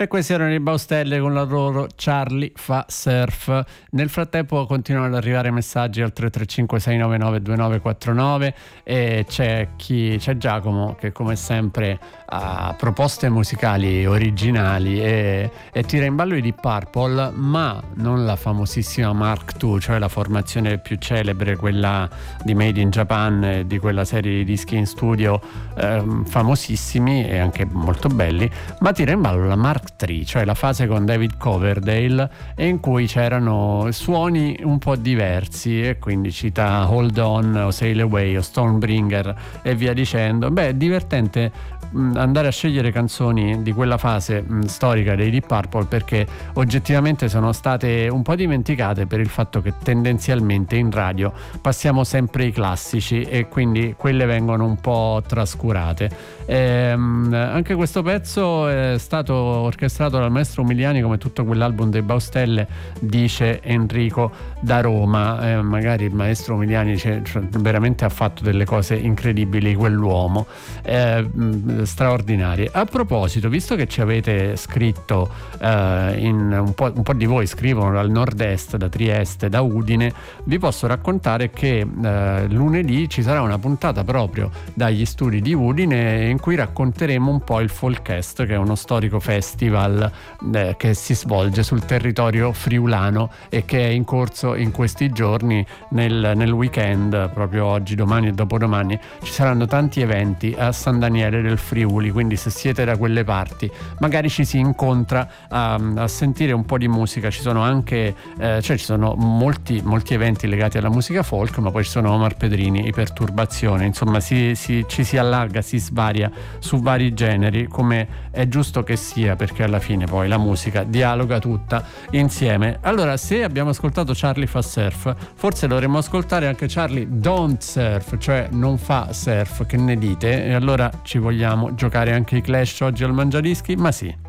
E questi erano i Baustelle con la loro Charlie fa surf. Nel frattempo continuano ad arrivare messaggi al 335-699-2949 e c'è Giacomo che come sempre ha proposte musicali originali e tira in ballo i Deep Purple, ma non la famosissima Mark II, cioè la formazione più celebre, quella di Made in Japan, di quella serie di dischi in studio famosissimi e anche molto belli, ma tira in ballo la Mark III, cioè la fase con David Coverdale, e in cui c'erano suoni un po' diversi, e quindi cita Hold On o Sail Away o Stonebringer e via dicendo. Beh, è divertente andare a scegliere canzoni di quella fase storica dei Deep Purple, perché oggettivamente sono state un po' dimenticate per il fatto che tendenzialmente in radio passiamo sempre i classici e quindi quelle vengono un po' trascurate. Anche questo pezzo è stato orchestrato dal maestro Umiliani, come tutto quell'album dei Baustelle, dice Enrico da Roma. Magari il maestro Umiliani veramente ha fatto delle cose incredibili, quell'uomo, straordinarie. A proposito, visto che ci avete scritto, un po' di voi scrivono dal nord-est, da Trieste, da Udine, vi posso raccontare che lunedì ci sarà una puntata proprio dagli studi di Udine in cui racconteremo un po' il Folkfest, che è uno storico festival che si svolge sul territorio friulano e che è in corso in questi giorni. Nel weekend, proprio oggi, domani e dopodomani, ci saranno tanti eventi a San Daniele del Friuli, quindi se siete da quelle parti magari ci si incontra a sentire un po' di musica. Ci sono anche ci sono molti eventi legati alla musica folk, ma poi ci sono Omar Pedrini, i Perturbazione, insomma ci si allarga, si svaria su vari generi, come è giusto che sia, perché alla fine poi la musica dialoga tutta insieme. Allora, se abbiamo ascoltato Charlie fa surf, forse dovremmo ascoltare anche Charlie don't surf, cioè non fa surf. Che ne dite? E allora ci vogliamo giocare anche i Clash oggi al Mangiadischi? Ma sì.